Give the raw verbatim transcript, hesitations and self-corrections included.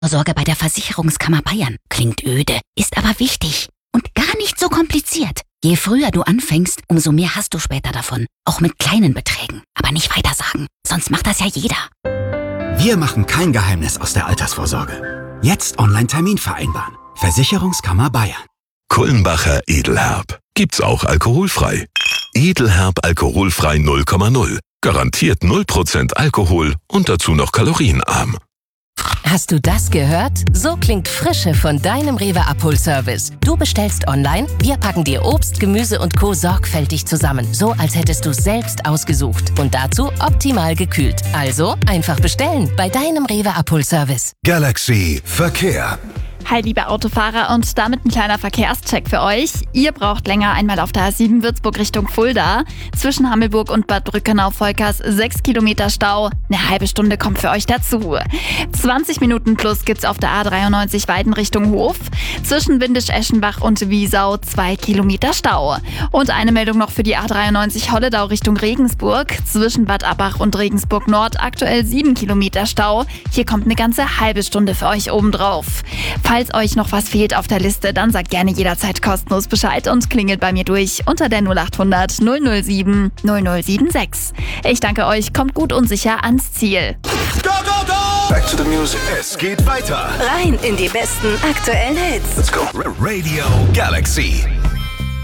Vorsorge bei der Versicherungskammer Bayern. Klingt öde, ist aber wichtig und gar nicht so kompliziert. Je früher du anfängst, umso mehr hast du später davon. Auch mit kleinen Beträgen. Aber nicht weitersagen, sonst macht das ja jeder. Wir machen kein Geheimnis aus der Altersvorsorge. Jetzt Online-Termin vereinbaren. Versicherungskammer Bayern. Kullenbacher Edelherb. Gibt's auch alkoholfrei. Edelherb alkoholfrei null Komma null. Garantiert null Prozent Alkohol und dazu noch kalorienarm. Hast du das gehört? So klingt Frische von deinem Rewe Abholservice. Du bestellst online, wir packen dir Obst, Gemüse und Co. sorgfältig zusammen. So, als hättest du es selbst ausgesucht. Und dazu optimal gekühlt. Also einfach bestellen bei deinem Rewe Abholservice. Galaxy Verkehr. Hi liebe Autofahrer und damit ein kleiner Verkehrscheck für euch. Ihr braucht länger einmal auf der A sieben Würzburg Richtung Fulda. Zwischen Hammelburg und Bad Brückenau-Volkers sechs Kilometer Stau. Eine halbe Stunde kommt für euch dazu. zwanzig Minuten plus gibt's auf der A dreiundneunzig Weiden Richtung Hof. Zwischen Windisch-Eschenbach und Wiesau zwei Kilometer Stau. Und eine Meldung noch für die A dreiundneunzig Holledau Richtung Regensburg. Zwischen Bad Abbach und Regensburg Nord aktuell sieben Kilometer Stau. Hier kommt eine ganze halbe Stunde für euch obendrauf. Falls euch noch was fehlt auf der Liste, dann sagt gerne jederzeit kostenlos Bescheid und klingelt bei mir durch unter der null acht hundert null null sieben null null sieben sechs. Ich danke euch, kommt gut und sicher ans Ziel. Go, go, go! Back to the music. Es geht weiter. Rein in die besten aktuellen Hits. Let's go. Radio Galaxy.